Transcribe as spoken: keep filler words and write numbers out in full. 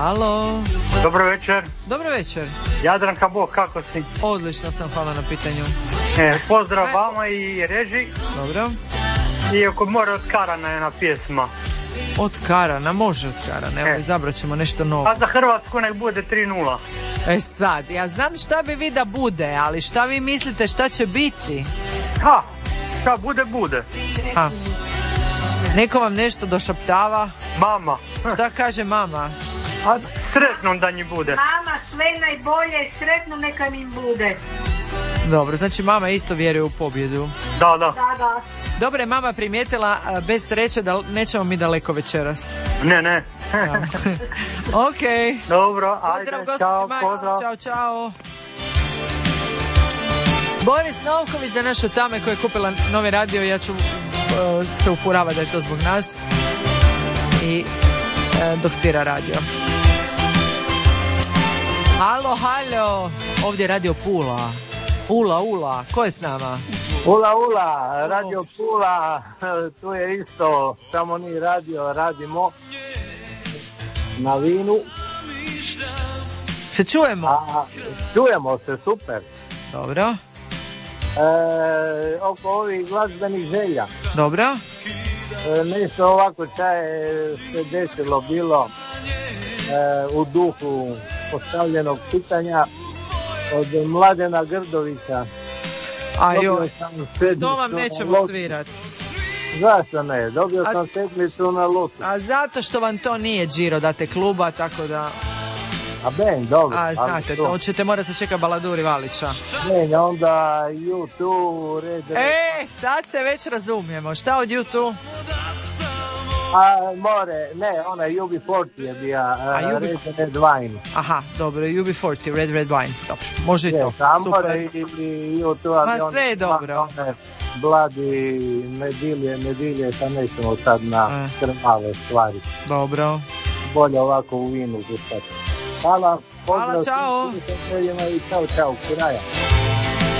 Halo. Dobro večer. Dobro večer. Jadranka Bog, kako si? Odlično sam, hvala na pitanju. E, pozdrav vama i reži. Dobro. I ako mora od Karana jedna pjesma. Od Karana, može od Karana, evo e. izabrat ćemo nešto novo. A za Hrvatsku nek bude tri nula. E sad, ja znam šta bi vi da bude, ali šta vi mislite šta će biti? Ha, šta bude, bude. Ha. Neko vam nešto došaptava? Mama. Šta kaže mama? A sretno da nji bude. Mama, sve najbolje, sretno neka mi bude. Dobro, znači mama isto vjeruje u pobjedu. Da, da. Da, da. Dobro je mama primijetila, bez sreće da nećemo mi daleko večeras. Ne, ne. Ok. Dobro, pozdrav, ajde, čao, pozdrav. Ćao, čao. Boris Novković za našu Tame koja je kupila novi radio, ja ću uh, se ufuravati da je to zbog nas. I uh, dok svira radio. Halo, halo. Ovdje je radio Pula. Ula, Ula, ko je s nama? Ula, Ula, radio Pula, tu je isto, samo ni radio, radimo na Vinu. Se čujemo? A, čujemo se, super. Dobro. E, oko ovih glazbenih želja. Dobro. E, nešto ovako šta je se desilo bilo e, u duhu postavljenog pitanja od Mladena Grdovića. A joj, to vam nećemo svirat. Zašto ne? Dobio sam sedmicu na lotu. A zato što vam to nije Giro date kluba, tako da... A ben, dobro. A znate, to ćete morati se čekati Baladuri Valića. Ne, onda YouTube, Red Red. E, sad se već razumijemo. Šta od YouTube? A, more, ne, ona U B četrdeset je bija uh, Red Red Wine. Aha, dobro, U B četrdeset, Red Red Wine. Dobro, može i to. Super. I, i YouTube. Ma sve je dobro. Bladi, medilje, medilje, pa nećemo sad na e. krvave stvari. Dobro. Bolje ovako u vinu gustati. Hvala, pozdrav. Hvala, čao. I čao, čao, kraja.